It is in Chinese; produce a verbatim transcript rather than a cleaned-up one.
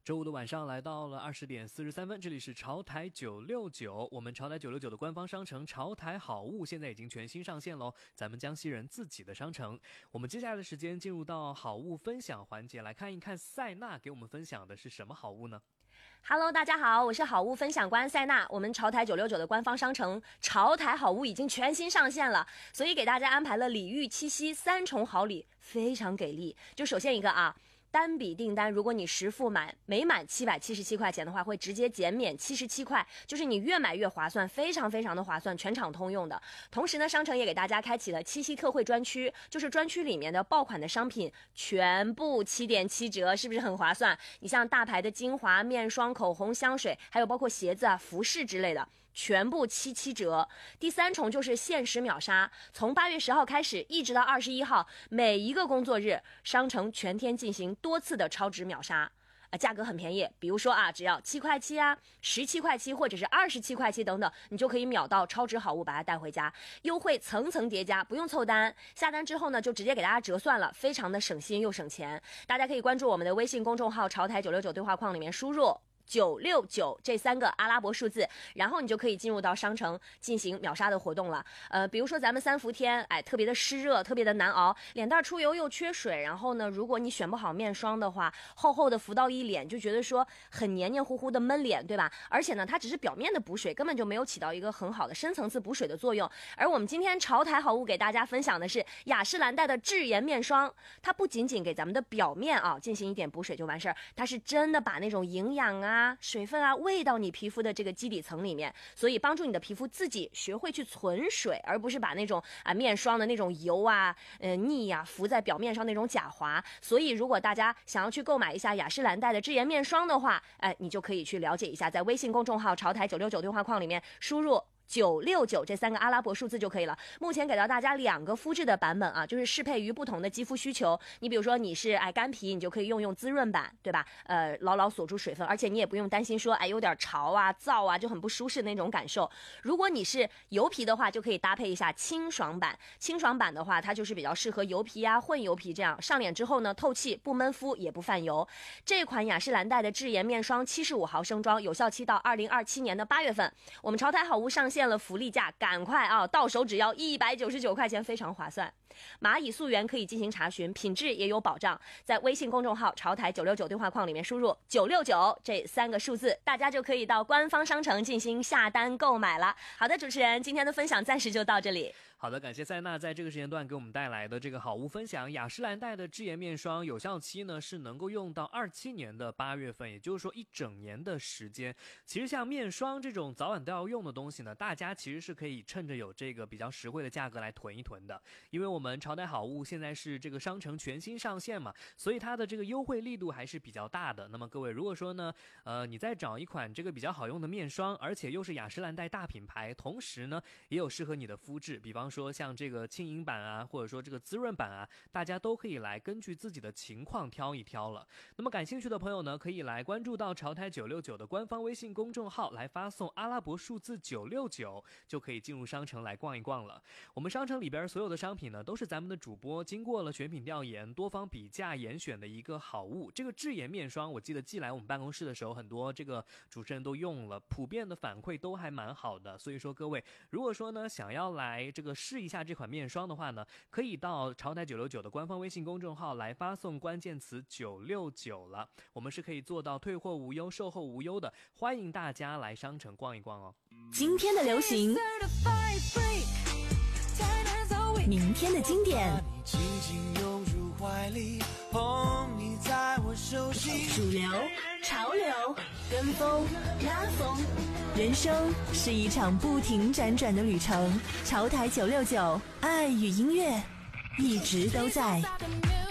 周五的晚上来到了二十点四十三分，这里是潮台九六九。我们潮台九六九的官方商城潮台好物现在已经全新上线喽，咱们江西人自己的商城。我们接下来的时间进入到好物分享环节，来看一看塞纳给我们分享的是什么好物呢？ Hello， 大家好，我是好物分享官塞纳。我们潮台九六九的官方商城潮台好物已经全新上线了，所以给大家安排了礼遇七夕三重好礼，非常给力。就首先一个啊，单笔订单，如果你实付满每满七百七十七块钱的话，会直接减免七十七块，就是你越买越划算，非常非常的划算，全场通用的。同时呢，商城也给大家开启了七夕特惠专区，就是专区里面的爆款的商品全部 七点七折，是不是很划算？你像大牌的精华、面霜、口红、香水，还有包括鞋子啊、服饰之类的，全部七七折。第三重就是限时秒杀，从八月十号开始一直到二十一号，每一个工作日商城全天进行多次的超值秒杀。啊，价格很便宜，比如说啊，只要七块七啊、十七块七或者是二十七块七等等，你就可以秒到超值好物，把它带回家。优惠层层叠加，不用凑单，下单之后呢，就直接给大家折算了，非常的省心又省钱。大家可以关注我们的微信公众号潮台九六九对话框里面输入九六九这三个阿拉伯数字，然后你就可以进入到商城进行秒杀的活动了。呃，比如说咱们三伏天，哎，特别的湿热，特别的难熬，脸蛋出油又缺水，然后呢，如果你选不好面霜的话，厚厚的浮到一脸，就觉得说很黏黏糊糊的闷脸，对吧？而且呢，它只是表面的补水，根本就没有起到一个很好的深层次补水的作用。而我们今天潮台好物给大家分享的是雅诗兰黛的智颜面霜，它不仅仅给咱们的表面啊进行一点补水就完事儿，它是真的把那种营养啊、水分啊喂到你皮肤的这个基底层里面，所以帮助你的皮肤自己学会去存水，而不是把那种啊面霜的那种油啊、呃腻呀、啊、浮在表面上那种假滑。所以如果大家想要去购买一下雅诗兰黛的智颜面霜的话，哎，你就可以去了解一下，在微信公众号潮台九六九对话框里面输入九六九这三个阿拉伯数字就可以了。目前给到大家两个肤质的版本啊，就是适配于不同的肌肤需求。你比如说你是哎干皮，你就可以用用滋润版，对吧？呃，牢牢锁住水分，而且你也不用担心说哎有点潮啊、燥啊，就很不舒适的那种感受。如果你是油皮的话，就可以搭配一下清爽版。清爽版的话，它就是比较适合油皮啊、混油皮这样，上脸之后呢，透气不闷肤也不泛油。这款雅诗兰黛的智颜面霜七十五毫升装，有效期到二零二七年的八月份。我们潮台好物上线了福利价，赶快啊，到手只要一百九十九块钱，非常划算。蚂蚁溯源可以进行查询，品质也有保障。在微信公众号潮台九六九对话框里面输入九六九这三个数字，大家就可以到官方商城进行下单购买了。好的，主持人，今天的分享暂时就到这里。 好的，感谢塞纳在这个时间段给我们带来的这个好物分享。雅诗兰黛的智颜面霜有效期呢是能够用到二七年的八月份，也就是说一整年的时间。其实像面霜这种早晚都要用的东西呢，大家其实是可以趁着有这个比较实惠的价格来囤一囤的。因为我们潮台好物现在是这个商城全新上线嘛，所以它的这个优惠力度还是比较大的。那么各位如果说呢，呃，你在找一款这个比较好用的面霜，而且又是雅诗兰黛大品牌，同时呢也有适合你的肤质，比方说像这个轻盈版啊，或者说这个滋润版啊，大家都可以来根据自己的情况挑一挑了。那么感兴趣的朋友呢，可以来关注到潮台九六九的官方微信公众号，来发送阿拉伯数字九六九，就可以进入商城来逛一逛了。我们商城里边所有的商品呢，都是咱们的主播经过了选品调研、多方比价严选的一个好物。这个智颜面霜，我记得寄来我们办公室的时候，很多这个主持人都用了，普遍的反馈都还蛮好的。所以说各位，如果说呢想要来这个试一下这款面霜的话呢，可以到潮台九六九的官方微信公众号来发送关键词九六九了。我们是可以做到退货无忧、售后无忧的，欢迎大家来商城逛一逛哦。 今天的流行，明天的经典，主流、潮流、跟风、拉风，人生是一场不停辗转的旅程。潮台九六九，爱与音乐一直都在。